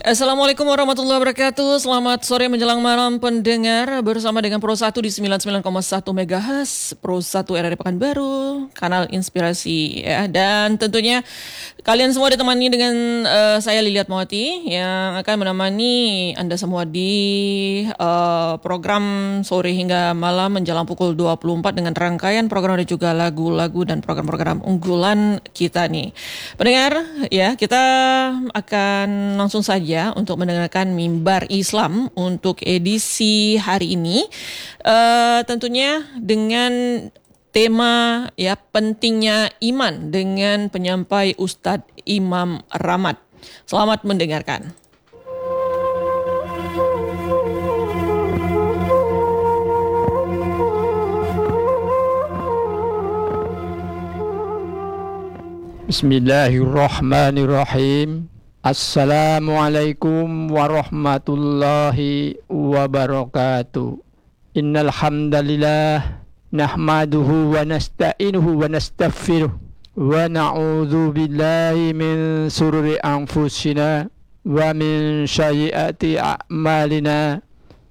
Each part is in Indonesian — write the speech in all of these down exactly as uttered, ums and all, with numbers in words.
Assalamualaikum warahmatullahi wabarakatuh. Selamat sore menjelang malam pendengar. Bersama dengan Pro satu di sembilan puluh sembilan koma satu megahertz, Pro satu R R I Pekanbaru, kanal inspirasi ya. Dan tentunya kalian semua ditemani dengan uh, saya Liliat Mawati yang akan menemani Anda semua di uh, program sore hingga malam menjelang pukul dua puluh empat dengan rangkaian program dan juga lagu-lagu dan program-program unggulan kita nih. Pendengar ya, kita akan langsung saja untuk mendengarkan Mimbar Islam untuk edisi hari ini, uh, tentunya dengan tema ya pentingnya iman dengan penyampai Ustadz Imam Rahmat. Selamat mendengarkan. Bismillahirrahmanirrahim. Assalamualaikum warahmatullahi wabarakatuh. Innal hamdalillah nahmaduhu wa nasta'inuhu wa nastaghfiruh wa na'udzu billahi min shururi anfusina wa min sayyiati a'malina.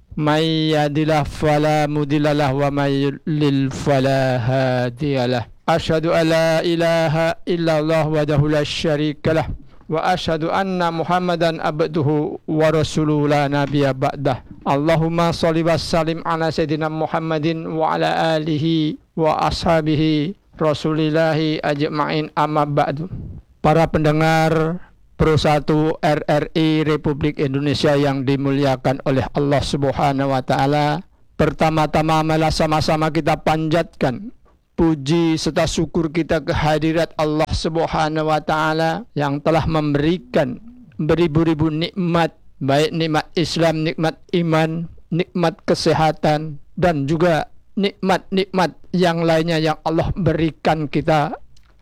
May yahdihillahu fala mudhillalah wa may yudlil fala hadiyalah. Asyhadu an la ilaha illallah wahdahu la syarikalah wa asyhadu anna Muhammadan abduhu wa rasuluhu la nabiyya ba'dah. Allahumma shalli wa sallim ala sayyidina Muhammadin wa ala alihi wa ashabihi rasulillahi ajma'in, amma ba'du. Para pendengar Pro satu R R I Republik Indonesia yang dimuliakan oleh Allah Subhanahu wa taala, pertama-tama malah sama-sama kita panjatkan puji serta syukur kita kehadirat Allah Subhanahu wa taala yang telah memberikan beribu-ribu nikmat, baik nikmat Islam, nikmat iman, nikmat kesehatan, dan juga nikmat-nikmat yang lainnya yang Allah berikan kita.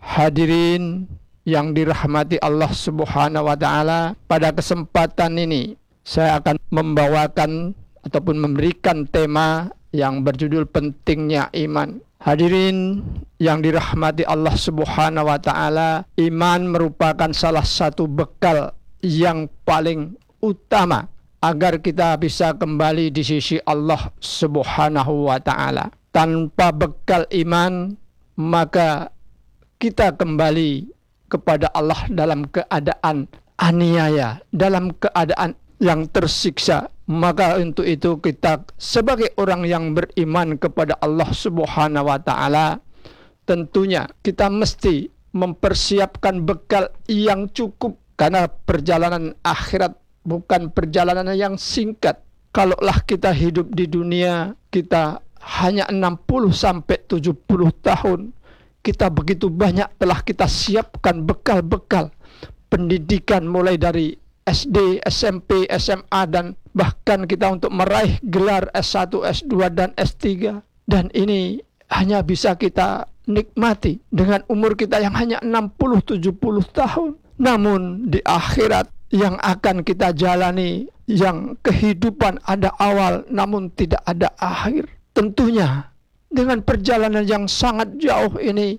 Hadirin yang dirahmati Allah Subhanahu wa taala, pada kesempatan ini saya akan membawakan ataupun memberikan tema yang berjudul pentingnya iman. Hadirin yang dirahmati Allah Subhanahu wa taala, iman merupakan salah satu bekal yang paling utama agar kita bisa kembali di sisi Allah Subhanahu wa taala. Tanpa bekal iman, maka kita kembali kepada Allah dalam keadaan aniaya, dalam keadaan yang tersiksa. Maka untuk itu kita sebagai orang yang beriman kepada Allah Subhanahu wa taala, tentunya kita mesti mempersiapkan bekal yang cukup, karena perjalanan akhirat bukan perjalanan yang singkat. Kalaulah kita hidup di dunia kita hanya enam puluh sampai tujuh puluh tahun, kita begitu banyak telah kita siapkan bekal-bekal pendidikan mulai dari S D, S M P, S M A, dan bahkan kita untuk meraih gelar S satu, S dua, dan S tiga. Dan ini hanya bisa kita nikmati dengan umur kita yang hanya enam puluh tujuh puluh tahun. Namun di akhirat yang akan kita jalani, yang kehidupan ada awal namun tidak ada akhir, tentunya dengan perjalanan yang sangat jauh ini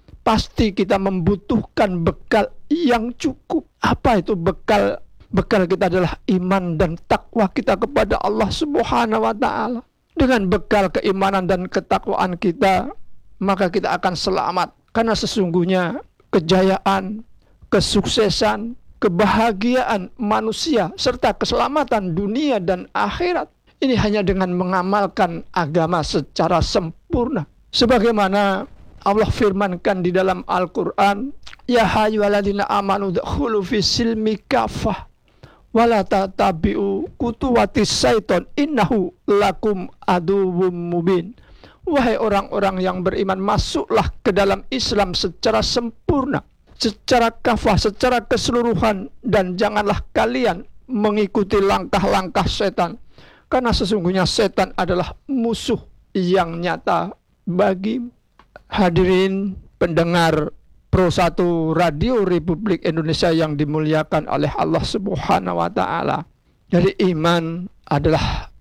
pasti kita membutuhkan bekal yang cukup. Apa itu bekal? Bekal kita adalah iman dan takwa kita kepada Allah Subhanahu wa taala. Dengan bekal keimanan dan ketakwaan kita, maka kita akan selamat. Karena sesungguhnya kejayaan, kesuksesan, kebahagiaan manusia serta keselamatan dunia dan akhirat ini hanya dengan mengamalkan agama secara sempurna. Sebagaimana Allah firmankan di dalam Al-Quran, ya hayyuhalladzina amanu dkhulu fis silmi kafah wala tatabi'u kutuwatis syaiton innahu lakum aduwwum mubin. Wahai orang-orang yang beriman, masuklah ke dalam Islam secara sempurna, secara kafah, secara keseluruhan, dan janganlah kalian mengikuti langkah-langkah setan, karena sesungguhnya setan adalah musuh yang nyata bagi. Hadirin pendengar Pro satu Radio Republik Indonesia yang dimuliakan oleh Allah Subhanahu wa taala. Jadi iman adalah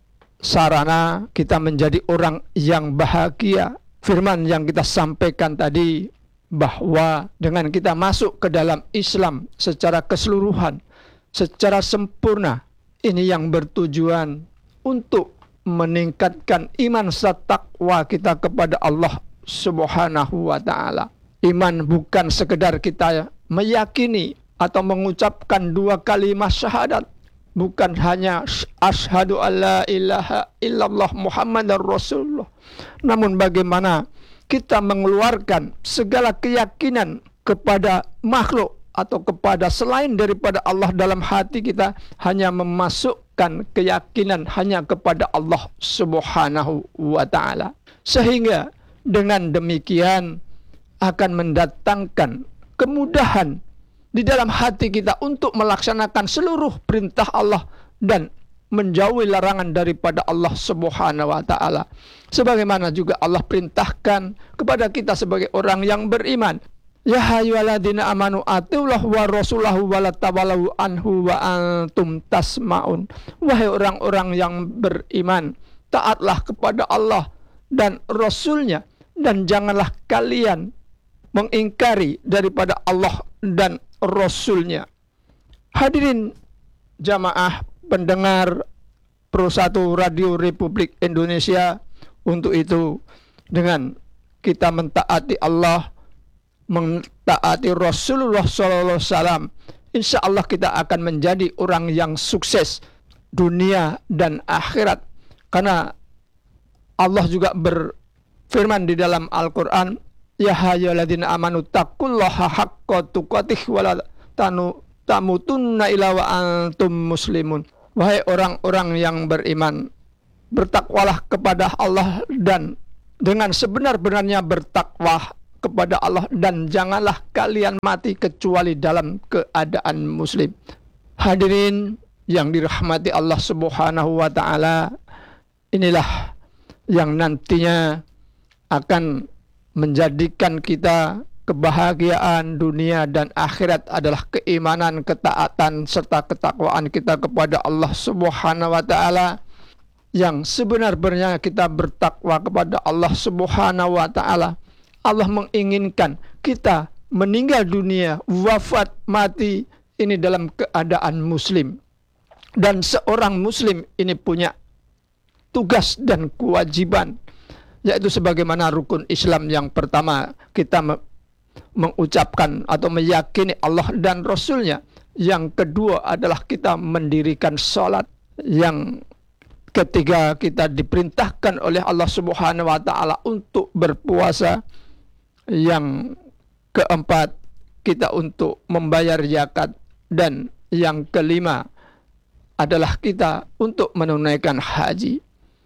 sarana kita menjadi orang yang bahagia. Firman yang kita sampaikan tadi bahwa dengan kita masuk ke dalam Islam secara keseluruhan, secara sempurna. Ini yang bertujuan untuk meningkatkan iman serta takwa kita kepada Allah Subhanahu wa ta'ala. Iman bukan sekedar kita meyakini atau mengucapkan dua kalimat syahadat, bukan hanya asyhadu alla ilaha illallah Muhammadar Rasulullah, namun bagaimana kita mengeluarkan segala keyakinan kepada makhluk atau kepada selain daripada Allah dalam hati kita, hanya memasukkan keyakinan hanya kepada Allah Subhanahu wa ta'ala. Sehingga dengan demikian akan mendatangkan kemudahan di dalam hati kita untuk melaksanakan seluruh perintah Allah dan menjauhi larangan daripada Allah Subhanahu wa ta'ala. Sebagaimana juga Allah perintahkan kepada kita sebagai orang yang beriman, ya hayyuhalladzina amanu atiullah wa rasulahu wa la tawalau anhu wa antum tasmaun. Wahai orang-orang yang beriman, taatlah kepada Allah dan Rasulnya, dan janganlah kalian mengingkari daripada Allah dan Rasulnya. Hadirin jamaah pendengar Pro satu Radio Republik Indonesia, untuk itu dengan kita mentaati Allah, mentaati Rasulullah shallallahu alaihi wasallam, insya Allah kita akan menjadi orang yang sukses dunia dan akhirat. Karena Allah juga berfirman di dalam Al-Quran, ya hayyuhalladzina amanu taqullaha haqqa tuqatih wa la tamutunna illa wa antum muslimun. Wahai orang-orang yang beriman, bertakwalah kepada Allah dan dengan sebenar-benarnya bertakwa kepada Allah, dan janganlah kalian mati kecuali dalam keadaan muslim. Hadirin yang dirahmati Allah Subhanahu wa ta'ala, inilah yang nantinya akan menjadikan kita kebahagiaan dunia dan akhirat adalah keimanan, ketaatan serta ketakwaan kita kepada Allah Subhanahu wa ta'ala. Yang sebenar-benarnya kita bertakwa kepada Allah Subhanahu wa ta'ala, Allah menginginkan kita meninggal dunia, wafat, mati ini dalam keadaan muslim. Dan seorang muslim ini punya tugas dan kewajiban, yaitu sebagaimana rukun Islam yang pertama, kita mengucapkan atau meyakini Allah dan Rasulnya. Yang kedua adalah kita mendirikan sholat. Yang ketiga, kita diperintahkan oleh Allah Subhanahu wa ta'ala untuk berpuasa. Yang keempat, kita untuk membayar zakat. Dan yang kelima adalah kita untuk menunaikan haji.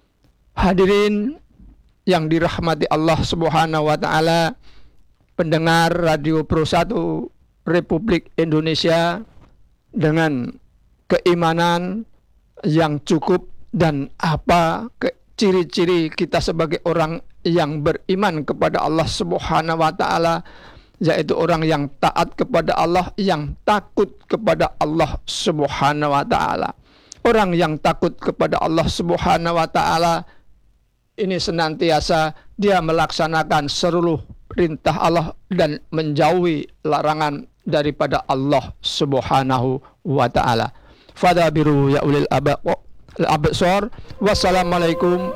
Hadirin yang dirahmati Allah Subhanahu wa ta'ala, pendengar Radio Pro satu Republik Indonesia, dengan keimanan yang cukup dan apa ke ciri-ciri kita sebagai orang yang beriman kepada Allah Subhanahu wa ta'ala, yaitu orang yang taat kepada Allah, yang takut kepada Allah Subhanahu wa ta'ala. Orang yang takut kepada Allah Subhanahu wa ta'ala ini senantiasa dia melaksanakan seluruh perintah Allah dan menjauhi larangan daripada Allah Subhanahu wa ta'ala. Fadabiru ya ulil absar. Wassalamualaikum